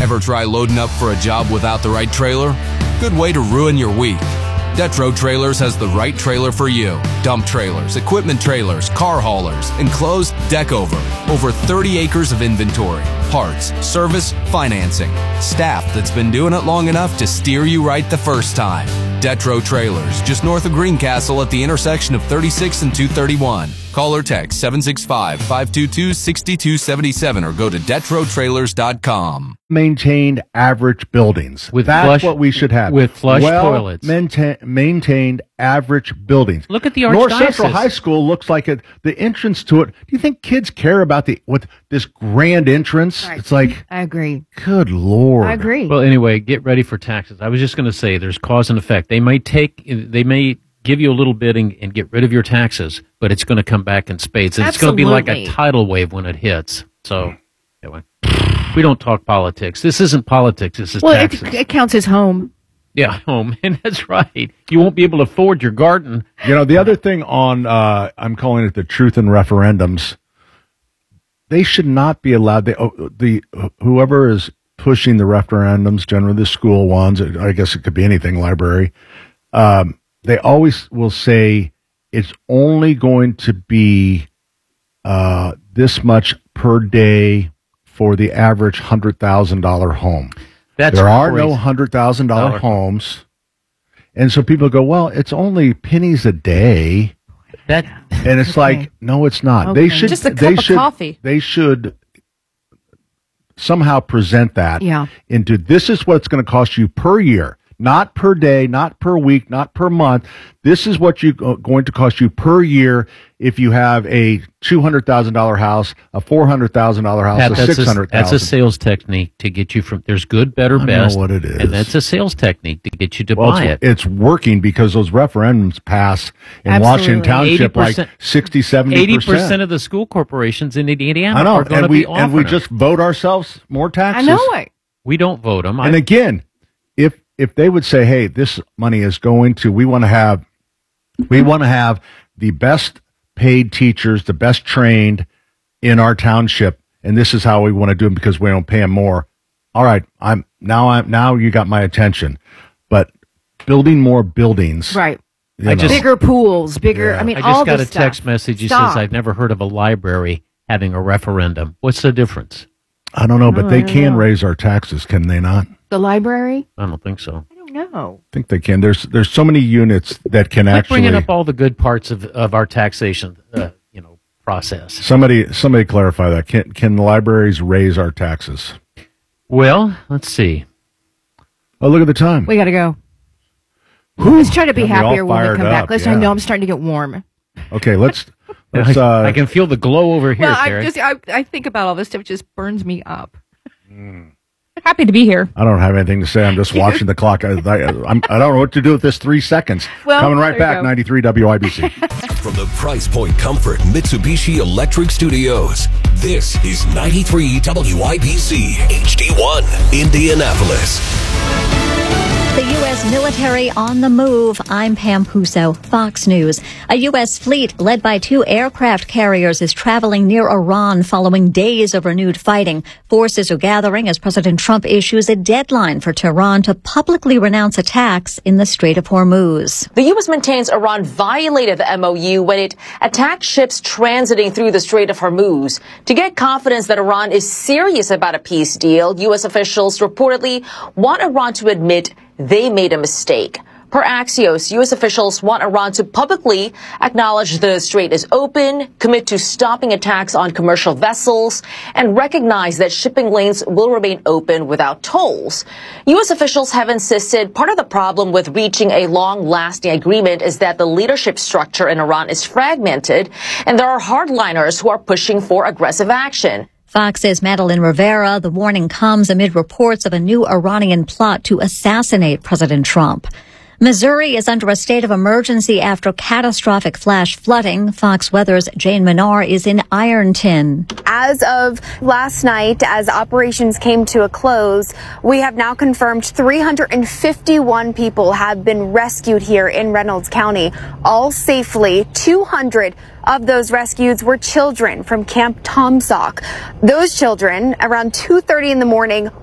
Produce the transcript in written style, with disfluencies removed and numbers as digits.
Ever try loading up for a job without the right trailer? Good way to ruin your week. Detro Trailers has the right trailer for you. Dump trailers, equipment trailers, car haulers, enclosed deck over. Over 30 acres of inventory, parts, service, financing. Staff that's been doing it long enough to steer you right the first time. Detro Trailers, just north of Greencastle at the intersection of 36 and 231. Call or text 765-522-6277 or go to DetroTrailers.com. Maintained average buildings. That's what we should have. With flush toilets. Maintained average buildings. Look at the North Archdiocese. Central High School looks like the entrance to it. Do you think kids care about this grand entrance? Right. It's like, I agree. good Lord. I agree. Well, anyway, get ready for taxes. I was just going to say there's cause and effect. They may give you a little bit and get rid of your taxes, but it's going to come back in spades. And it's going to be like a tidal wave when it hits. So, anyway, we don't talk politics. This isn't politics. This is taxes. It counts as home. Yeah, home. And that's right. You won't be able to afford your garden. The other thing on, I'm calling it the truth in referendums, they should not be allowed, whoever is pushing the referendums, generally the school ones, I guess it could be anything, library, they always will say it's only going to be this much per day for the average $100,000 home. There are no $100,000 homes. And so people go, well, it's only pennies a day. And it's like, no, it's not. Okay. Just a cup of coffee. They should somehow present that into this is what it's going to cost you per year. Not per day, not per week, not per month. This is what going to cost you per year if you have a $200,000 house, a $400,000 house, a $600,000. That's a sales technique to get you from. There's good, better, best. I know what it is, and that's a sales technique to get you to buy it. It's working because those referendums pass in Washington Township 80%, like 60-70%. 80% of the school corporations in Indiana are going to be offering. And we just vote ourselves more taxes. I know it. We don't vote them. And again, if they would say, hey, this money is going to, we want to have the best paid teachers, the best trained in our township, and this is how we want to do them because we don't pay them more. All right, now you got my attention. But building more buildings. Right. Bigger pools, bigger, I mean, I all just got this a text message. He says, I've never heard of a library having a referendum. What's the difference? I don't know, but they can raise our taxes, can they not? The library? I don't think so. I don't know. I think they can. There's so many units that can actually bringing up all the good parts of our taxation, process. Somebody clarify that. Can the libraries raise our taxes? Well, let's see. Oh, look at the time. We got to go. Whew. Let's try to be happier when we come back. I know I'm starting to get warm. Okay, let's. I can feel the glow over here, Terry. I think about all this stuff. It just burns me up. Happy to be here. I don't have anything to say. I'm just watching the clock. I don't know what to do with this 3 seconds. Well, coming right back, 93 WIBC. From the Price Point Comfort Mitsubishi Electric Studios, this is 93 WIBC HD1 Indianapolis. The U.S. military on the move. I'm Pam Puso, Fox News. A U.S. fleet led by 2 aircraft carriers is traveling near Iran following days of renewed fighting. Forces are gathering as President Trump issues a deadline for Tehran to publicly renounce attacks in the Strait of Hormuz. The U.S. maintains Iran violated the MOU when it attacked ships transiting through the Strait of Hormuz. To get confidence that Iran is serious about a peace deal, U.S. officials reportedly want Iran to admit they made a mistake. Per Axios, U.S. officials want Iran to publicly acknowledge the strait is open, commit to stopping attacks on commercial vessels, and recognize that shipping lanes will remain open without tolls. U.S. officials have insisted part of the problem with reaching a long-lasting agreement is that the leadership structure in Iran is fragmented, and there are hardliners who are pushing for aggressive action. Fox's Madeline Rivera. The warning comes amid reports of a new Iranian plot to assassinate President Trump. Missouri is under a state of emergency after catastrophic flash flooding. Fox Weather's Jane Menard is in Ironton. As of last night, as operations came to a close, we have now confirmed 351 people have been rescued here in Reynolds County, all safely. 200 of those rescues were children from Camp Tomsock. Those children, around 2:30 in the morning,